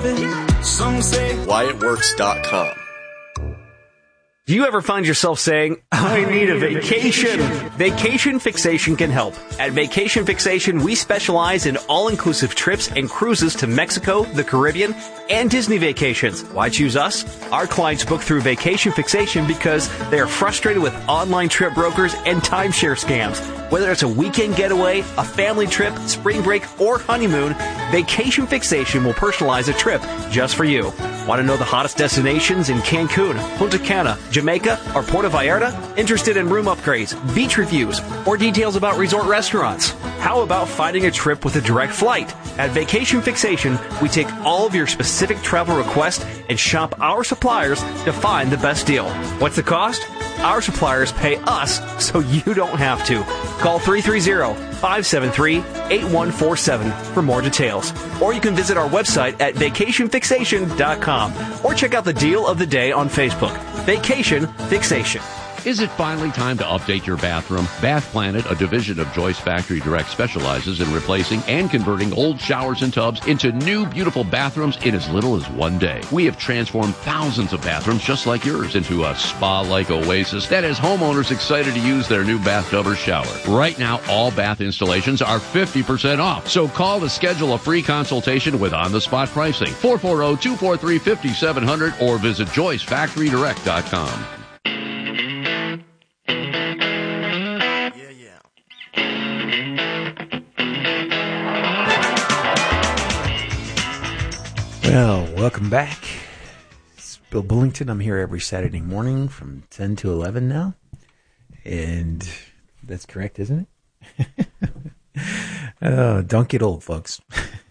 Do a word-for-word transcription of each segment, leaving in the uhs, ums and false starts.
carbon. Some say Wyatt Works dot com. Do you ever find yourself saying, I need a vacation? Vacation Fixation can help. At Vacation Fixation, we specialize in all-inclusive trips and cruises to Mexico, the Caribbean, and Disney vacations. Why choose us? Our clients book through Vacation Fixation because they are frustrated with online trip brokers and timeshare scams. Whether it's a weekend getaway, a family trip, spring break, or honeymoon, Vacation Fixation will personalize a trip just for you. Want to know the hottest destinations in Cancun, Punta Cana, Jamaica, or Puerto Vallarta? Interested in room upgrades, beach reviews, or details about resort restaurants? How about finding a trip with a direct flight? At Vacation Fixation, we take all of your specific travel requests and shop our suppliers to find the best deal. What's the cost? Our suppliers pay us so you don't have to. Call three three zero, five seven three, eight one four seven for more details. Or you can visit our website at vacation fixation dot com or check out the deal of the day on Facebook. Vacation Fixation. Is it finally time to update your bathroom? Bath Planet, a division of Joyce Factory Direct, specializes in replacing and converting old showers and tubs into new, beautiful bathrooms in as little as one day. We have transformed thousands of bathrooms just like yours into a spa-like oasis that has homeowners excited to use their new bathtub or shower. Right now, all bath installations are fifty percent off. So call to schedule a free consultation with on-the-spot pricing. four four zero, two four three, five seven zero zero or visit joyce factory direct dot com. Well, welcome back. It's Bill Bullington. I'm here every Saturday morning from ten to eleven now. And that's correct, isn't it? uh, don't get old, folks.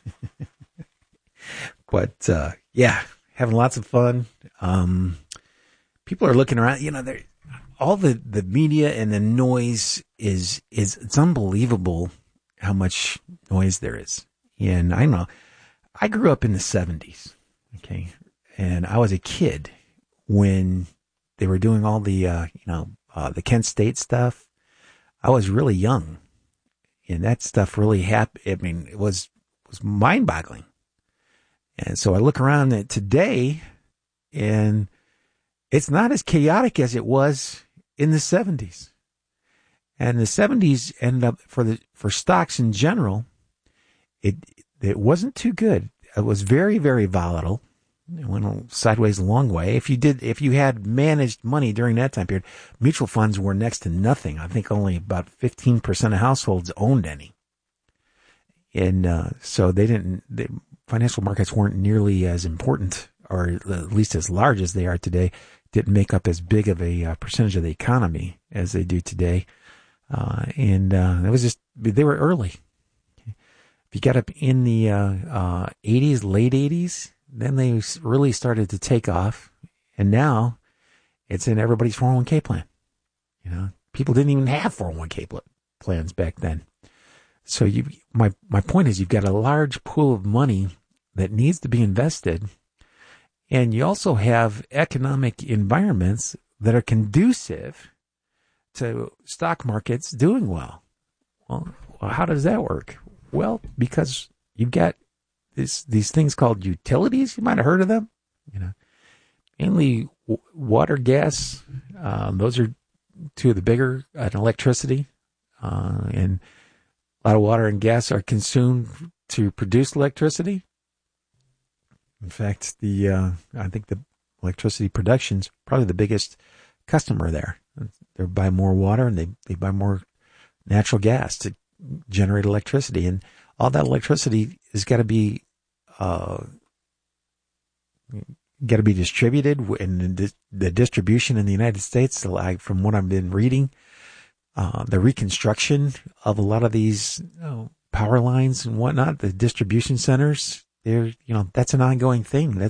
But, uh, yeah, having lots of fun. Um, people are looking around. You know, they're, all the, the media and the noise is, is it's unbelievable how much noise there is. And I know. I grew up in the seventies, okay, and I was a kid when they were doing all the, uh, you know, uh, the Kent State stuff. I was really young, and that stuff really happened. I mean, it was was mind-boggling. And so I look around at today, and it's not as chaotic as it was in the seventies. And the seventies ended up for the for stocks in general. It it wasn't too good. It was very, very volatile. It went sideways a long way. If you did, if you had managed money during that time period, mutual funds were next to nothing. I think only about fifteen percent of households owned any. And uh, so they didn't, the financial markets weren't nearly as important, or at least as large as they are today, didn't make up as big of a uh, percentage of the economy as they do today. Uh, and uh, it was just, they were early. If you got up in the uh, uh, eighties, late eighties, then they really started to take off. And now it's in everybody's four oh one k plan. You know, people didn't even have four oh one k pl- plans back then. So you, my, my point is you've got a large pool of money that needs to be invested. And you also have economic environments that are conducive to stock markets doing well. Well, how does that work? Well, because you've got this, these things called utilities. You might have heard of them. You know, mainly w- water, gas. Um, those are two of the bigger, uh, and electricity. Uh, and a lot of water and gas are consumed to produce electricity. In fact, the uh, I think the electricity production's probably the biggest customer there. They buy more water and they, they buy more natural gas to generate electricity, and all that electricity has got to be uh, got to be distributed. And the, the distribution in the United States, like from what I've been reading, uh, the reconstruction of a lot of these you know, power lines and whatnot, the distribution centers, they're you know that's an ongoing thing. That